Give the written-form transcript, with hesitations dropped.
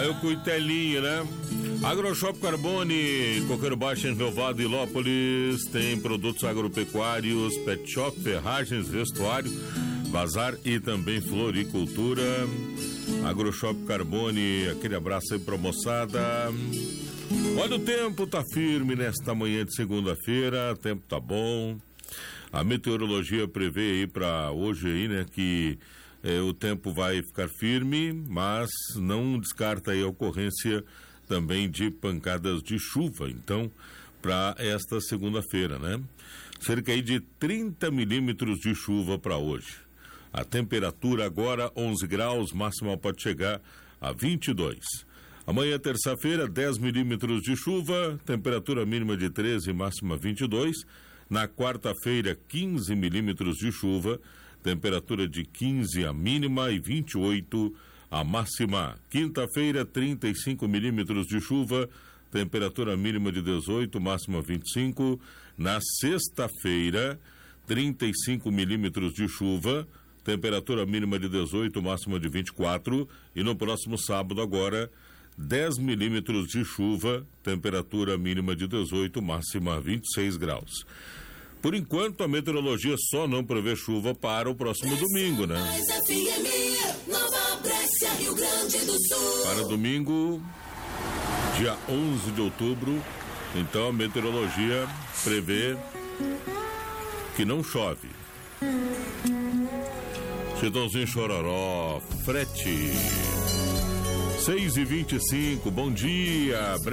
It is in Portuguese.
Aí o Cuitelinho, né? AgroShop Carbone, Coqueiro Baixo, Renovado, Ilópolis, tem produtos agropecuários, pet shop, ferragens, vestuário, bazar e também floricultura. AgroShop Carbone, aquele abraço aí pra moçada. Olha, o tempo tá firme nesta manhã de segunda-feira, o tempo tá bom. A meteorologia prevê aí pra hoje aí, né, que o tempo vai ficar firme, mas não descarta aí a ocorrência também de pancadas de chuva, então, para esta segunda-feira, né? Cerca aí de 30 milímetros de chuva para hoje. A temperatura agora 11 graus, máxima pode chegar a 22. Amanhã, terça-feira, 10 milímetros de chuva, temperatura mínima de 13, máxima 22. Na quarta-feira, 15 milímetros de chuva, temperatura de 15 a mínima e 28 a máxima. Quinta-feira, 35 milímetros de chuva, temperatura mínima de 18, máxima 25. Na sexta-feira, 35 milímetros de chuva, temperatura mínima de 18, máxima de 24. E no próximo sábado agora, 10 milímetros de chuva, temperatura mínima de 18, máxima 26 graus. Por enquanto, a meteorologia só não prevê chuva para o próximo domingo, né? Para domingo, dia 11 de outubro, então a meteorologia prevê que não chove. Chitãozinho Chororó, frete. 6h25, bom dia.